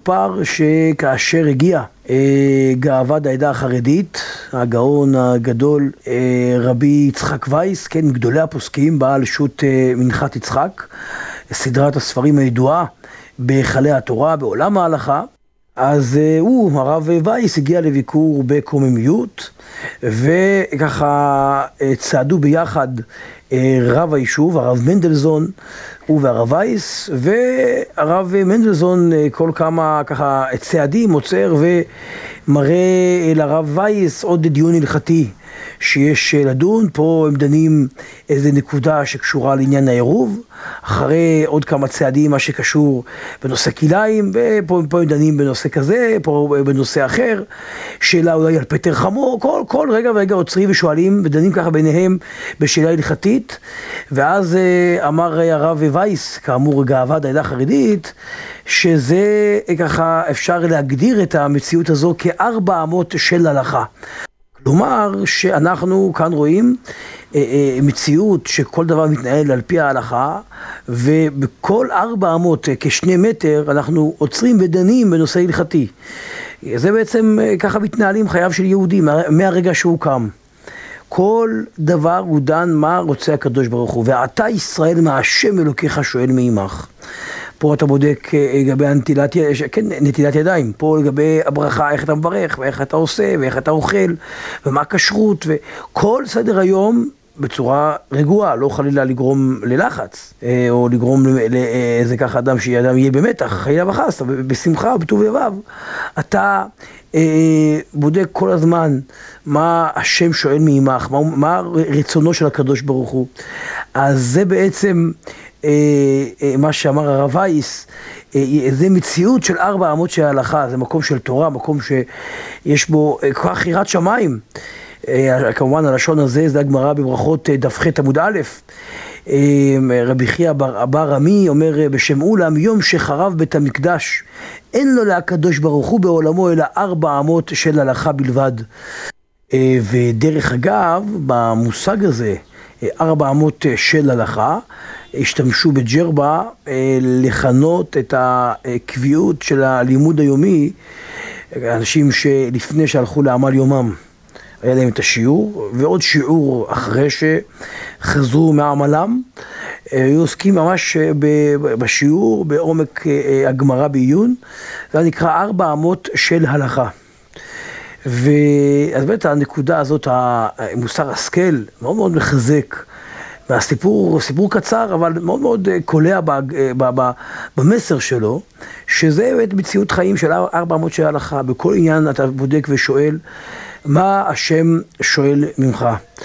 מסופר שכאשר הגיע גאוות העדה החרדית, הגאון הגדול רבי יצחק וייס, כן, גדולי הפוסקים, בעל שו"ת מנחת יצחק, סדרת הספרים הידועה בהיכלי התורה, בעולם ההלכה, אז הרב וייס הגיע לביקור בקוממיות, וככה צעדו ביחד רב היישוב, הרב מנדלזון, הוא והרב וייס, והרב מנדלזון כל כמה ככה צעדים עוצר ומראה לרב וייס עוד דיון הלכתי שיש לדון. פה הם דנים איזה נקודה שקשורה לעניין העירוב, אחרי עוד כמה צעדים מה שקשור בנושא כליים, ופה הם דנים בנושא כזה, פה בנושא אחר, שאלה אולי על פטר חמור, כל רגע ורגע עוצרים ושואלים ודנים ככה ביניהם בשאלה הלכתית. ואז אמר הרב וייס, כאמור גאוות העדה החרדית, שזה ככה אפשר להגדיר את המציאות הזו כארבע אמות של הלכה. כלומר שאנחנו כאן רואים מציאות שכל דבר מתנהל על פי ההלכה, ובכל 400 כשני מטר אנחנו עוצרים ודנים בנושא הלכתי. זה בעצם ככה מתנהלים חייו של יהודי מהרגע שהוא קם. כל דבר הוא דן מה רוצה הקדוש ברוך הוא, ואתה ישראל מה השם אלוקיך שואל מעמך. פה אתה בודק לגבי נטילת ידיים, פה לגבי הברכה, איך אתה מברך, ואיך אתה עושה, ואיך אתה אוכל, ומה הכשרות, וכל סדר היום בצורה רגועה, לא חלילה לגרום ללחץ, או לגרום לאיזה ככה אדם שאדם יהיה במתח, חלילה וחס, בשמחה, בטוב לבב. אתה בודק כל הזמן מה השם שואל מעמך, מה רצונו של הקדוש ברוך הוא. אז זה בעצם מה שאמר הרב וייס, זה מציאות של 4 אמות של ההלכה, זה מקום של תורה, מקום שיש בו כך יראת שמיים. כמובן הלשון הזה זה הגמרא בברכות דף ח' עמוד א', רבי חייא בר עמי אומר בשם אולם, יום שחרב בית המקדש אין לו לקדוש ברוך הוא בעולמו אלא 4 אמות של הלכה בלבד. ודרך אגב במושג הזה 4 אמות של הלכה השתמשו בג'רבה לכנות את הקביעות של הלימוד היומי, אנשים שלפני שהלכו לעמל יומם היה להם את השיעור, ועוד שיעור אחרי שחזרו מעמלם, היו עוסקים ממש בשיעור בעומק הגמרא בעיון. זה נקרא 4 אמות של הלכה. אז באמת הנקודה הזאת, המוסר השכל, מאוד מאוד מחזק, והסיפור סיפור קצר אבל מאוד מאוד קולע במסר שלו, שזה באמת מציאות חיים של 4 אמות של הלכה. בכל עניין אתה בודק ושואל מה השם שואל ממך.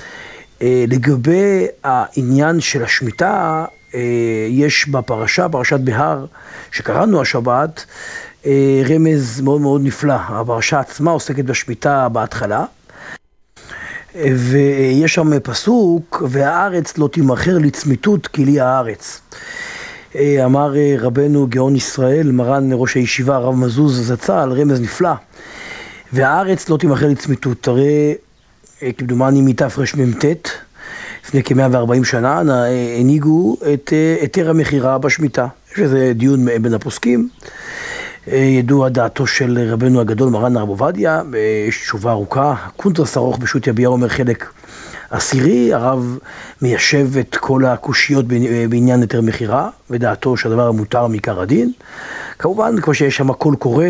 לגבי העניין של השמיטה, יש בפרשה, פרשת בהר, שקראנו השבת, רמז מאוד מאוד נפלא. הפרשה עצמה עוסקת בשמיטה בהתחלה, ויש שם פסוק, והארץ לא תימכר לצמיתות כי לי הארץ. אמר רבנו גאון ישראל, מרן ראש הישיבה הרב מזוז זצ"ל, רמז נפלא. והארץ לא תימכר לצמיתות, הרי כמדומני מתרמ"ט, לפני כ-140 שנה, הנהיגו את היתר המכירה בשמיטה. יש איזה דיון בין הפוסקים, ידוע דעתו של רבנו הגדול מרן הרב עובדיה, יש תשובה ארוכה, קונטרס ארוך בשו"ת יביע אומר חלק 10, הרב מיישב את כל הקושיות בעניין היתר מכירה, ודעתו שהדבר המותר מעיקר הדין. כמובן, כמו שיש שם קול קורא,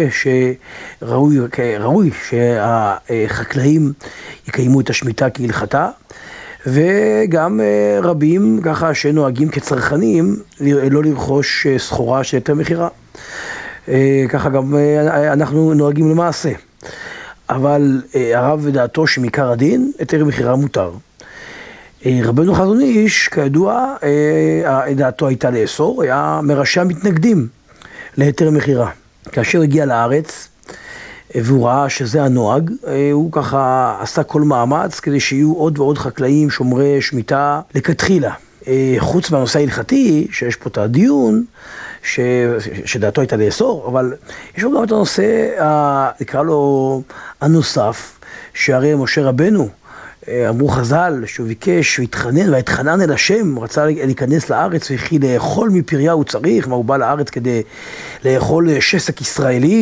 שראוי שהחקלאים יקיימו את השמיטה כהלכתה, וגם רבים ככה שנוהגים כצרכנים לא לרכוש סחורה של היתר מכירה. ככה גם אנחנו נוהגים למעשה. אבל הרב ודעתו שמעיקר הדין, היתר מכירה מותר. רבנו חזון איש, כידוע, דעתו הייתה לאסור, היה מראשי המתנגדים להיתר מכירה. כאשר הגיע לארץ, והוא ראה שזה הנוהג, הוא ככה עשה כל מאמץ כדי שיהיו עוד ועוד חקלאים שומרי שמיטה לכתחילה. חוץ מהנושא ההלכתי, שיש פה את הדיון, שדעתו הייתה לאסור, אבל יש לו גם את הנושא, נקרא לו הנוסף, שהרי משה רבנו, אמרו חז"ל, שהוא ביקש, הוא התחנן והתחנן אל השם, רצה להיכנס לארץ, וכי לאכול מפריה הוא צריך, מה הוא בא לארץ כדי לאכול שסק ישראלי,